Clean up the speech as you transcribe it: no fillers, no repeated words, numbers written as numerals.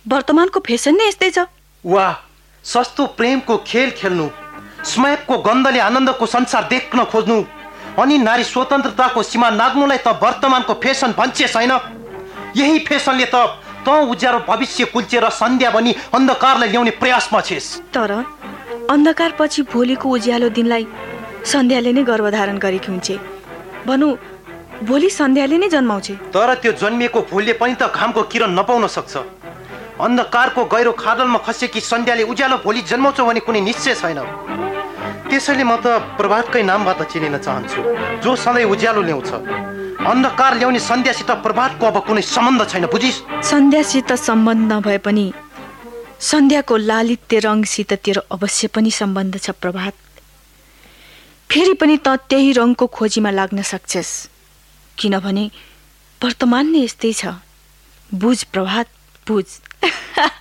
वर्तमानको फेसन नै यस्तै छ। वाह, सस्तो प्रेमको खेल खेल्नु, स्मैपको गन्धले आनन्दको संसार देख्न खोज्नु अनि नारी स्वतन्त्रताको सीमा नाग्नुलाई त वर्तमानको फेसन भन्छे छैन। यही फेसनले त उज्यालो भविष्य कुल्चेर सन्ध्या बनी अन्धकारलाई ल्याउने प्रयासमा छेस। तर अन्धकार पछि भोलिको उज्यालो दिनलाई सन्ध्याले नै गर्भधारण गरेकी हुन्छे। भनौँ भोलि सन्ध्याले नै जन्माउँछे। तर त्यो जन्मिएको फुलले पनि त घामको किरण नपाउन सक्छ। अन्धकारको गहिरो खाडलमा खसेकी सन्ध्याले उज्यालो भोलि जन्माउँछ भने कुनै निश्चय छैन। त्यसैले म त प्रभातकै नामबाट चिनिन चाहन्छु, जो सधैँ उज्यालो ल्याउँछ। अन्धकार ल्याउने सन्ध्यासित प्रभातको अब कुनै सम्बन्ध छैन, बुझिस्? सन्ध्यासित सम्बन्ध नभए पनि सन्ध्याको लालित्य रङसित तेरो अवश्य पनि सम्बन्ध छ प्रभात। फेरि पनि त त्यही रङको खोजीमा लाग्न सक्छस्, किनभने वर्तमान नै यस्तै छ। बुझ प्रभात, बुझ।